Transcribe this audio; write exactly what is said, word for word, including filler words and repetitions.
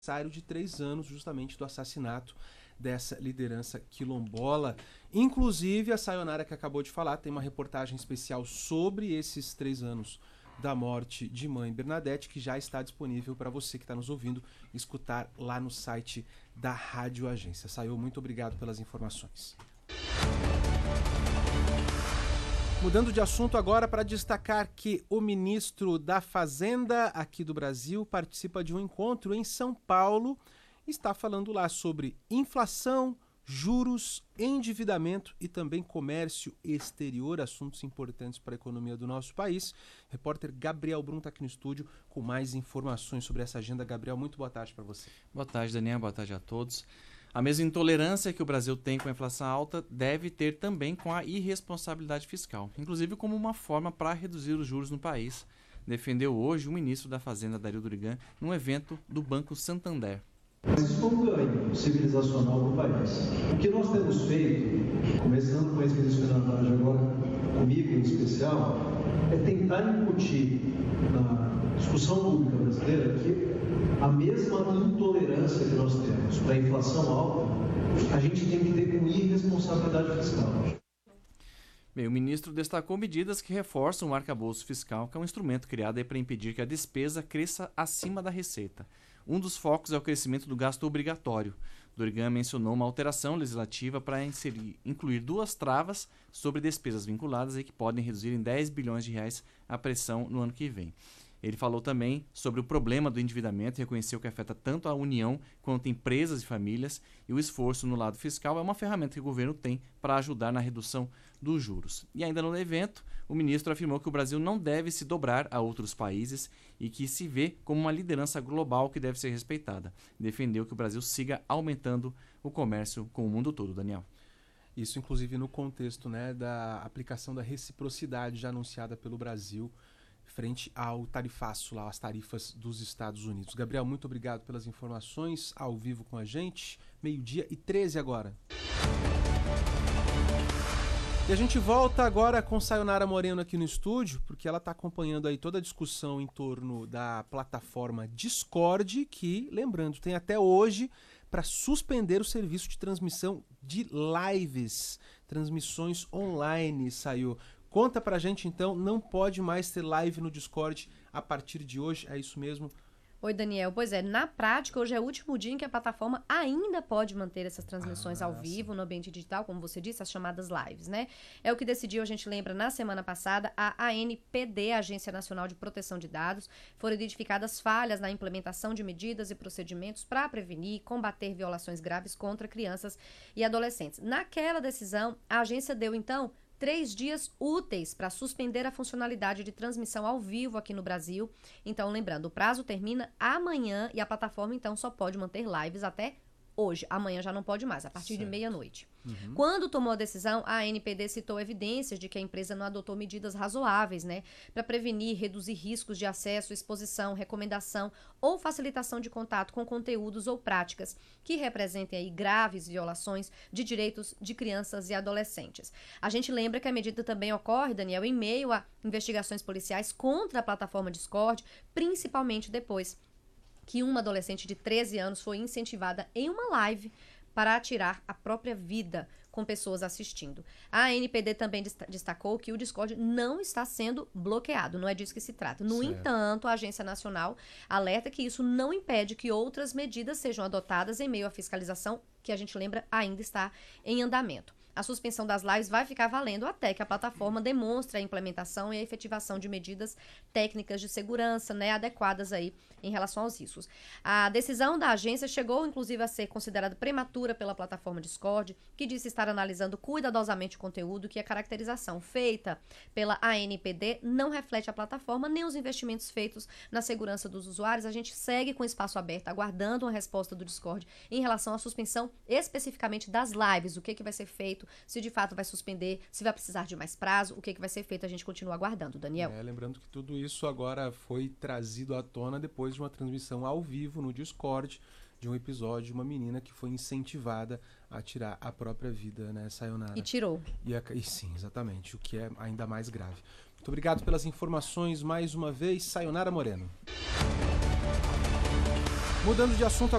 aniversário de três anos justamente do assassinato dessa liderança quilombola. Inclusive, a Sayonara que acabou de falar tem uma reportagem especial sobre esses três anos da morte de mãe Bernadette, que já está disponível para você que está nos ouvindo escutar lá no site da Rádio Agência. Sayo, muito obrigado pelas informações. Mudando de assunto agora para destacar que o ministro da Fazenda aqui do Brasil participa de um encontro em São Paulo e está falando lá sobre inflação, juros, endividamento e também comércio exterior, assuntos importantes para a economia do nosso país. Repórter Gabriel Brum está aqui no estúdio com mais informações sobre essa agenda. Gabriel, muito boa tarde para você. Boa tarde, Daniel. Boa tarde a todos. A mesma intolerância que o Brasil tem com a inflação alta deve ter também com a irresponsabilidade fiscal, inclusive como uma forma para reduzir os juros no país, defendeu hoje o ministro da Fazenda, Dario Durigan, num evento do Banco Santander. Mas isso foi um ganho civilizacional do país. O que nós temos feito, começando com a ex-ministra Fernando Haddad agora, comigo em especial, é tentar incutir na discussão pública brasileira que a mesma intolerância que nós temos para a inflação alta, a gente tem que ter com irresponsabilidade fiscal. Bem, o ministro destacou medidas que reforçam o arcabouço fiscal, que é um instrumento criado para impedir que a despesa cresça acima da receita. Um dos focos é o crescimento do gasto obrigatório. Durigan mencionou uma alteração legislativa para inserir, incluir duas travas sobre despesas vinculadas e que podem reduzir em dez bilhões de reais a pressão no ano que vem. Ele falou também sobre o problema do endividamento e reconheceu que afeta tanto a União quanto empresas e famílias, e o esforço no lado fiscal é uma ferramenta que o governo tem para ajudar na redução dos juros. E ainda no evento, o ministro afirmou que o Brasil não deve se dobrar a outros países e que se vê como uma liderança global que deve ser respeitada. Defendeu que o Brasil siga aumentando o comércio com o mundo todo, Daniel. Isso, inclusive, no contexto, né, da aplicação da reciprocidade já anunciada pelo Brasil frente ao tarifaço, lá, as tarifas dos Estados Unidos. Gabriel, muito obrigado pelas informações ao vivo com a gente. Meio-dia e treze agora. E a gente volta agora com Sayonara Moreno aqui no estúdio, porque ela está acompanhando aí toda a discussão em torno da plataforma Discord, que, lembrando, tem até hoje para suspender o serviço de transmissão de lives, transmissões online, Sayo. Conta pra gente então, não pode mais ter live no Discord a partir de hoje, é isso mesmo? Oi, Daniel. Pois é, na prática, hoje é o último dia em que a plataforma ainda pode manter essas transmissões ah, ao vivo, sim, no ambiente digital, como você disse, as chamadas lives, né? É o que decidiu, a gente lembra, na semana passada, a A N P D, a Agência Nacional de Proteção de Dados. Foram identificadas falhas na implementação de medidas e procedimentos para prevenir e combater violações graves contra crianças e adolescentes. Naquela decisão, a agência deu, então, três dias úteis para suspender a funcionalidade de transmissão ao vivo aqui no Brasil. Então, lembrando, o prazo termina amanhã e a plataforma, então, só pode manter lives até hoje. Amanhã já não pode mais, a partir certo. de meia-noite. Uhum. Quando tomou a decisão, a A N P D citou evidências de que a empresa não adotou medidas razoáveis, né, para prevenir, reduzir riscos de acesso, exposição, recomendação ou facilitação de contato com conteúdos ou práticas que representem aí graves violações de direitos de crianças e adolescentes. A gente lembra que a medida também ocorre, Daniel, em meio a investigações policiais contra a plataforma Discord, principalmente depois que uma adolescente de treze anos foi incentivada em uma live para atirar a própria vida com pessoas assistindo. A A N P D também destacou que o Discord não está sendo bloqueado, não é disso que se trata. No certo. entanto, a Agência Nacional alerta que isso não impede que outras medidas sejam adotadas em meio à fiscalização, que a gente lembra ainda está em andamento. A suspensão das lives vai ficar valendo até que a plataforma demonstre a implementação e a efetivação de medidas técnicas de segurança, né, adequadas aí em relação aos riscos. A decisão da agência chegou, inclusive, a ser considerada prematura pela plataforma Discord, que disse estar analisando cuidadosamente o conteúdo, que a caracterização feita pela A N P D não reflete a plataforma nem os investimentos feitos na segurança dos usuários. A gente segue com o espaço aberto, aguardando uma resposta do Discord em relação à suspensão especificamente das lives, o que, que vai ser feito, se de fato vai suspender, se vai precisar de mais prazo, o que, que vai ser feito, a gente continua aguardando, Daniel. É, lembrando que tudo isso agora foi trazido à tona depois de uma transmissão ao vivo no Discord de um episódio de uma menina que foi incentivada a tirar a própria vida, né, Sayonara? E tirou. E, a, e sim, exatamente, o que é ainda mais grave. Muito obrigado pelas informações mais uma vez, Sayonara Moreno. Mudando de assunto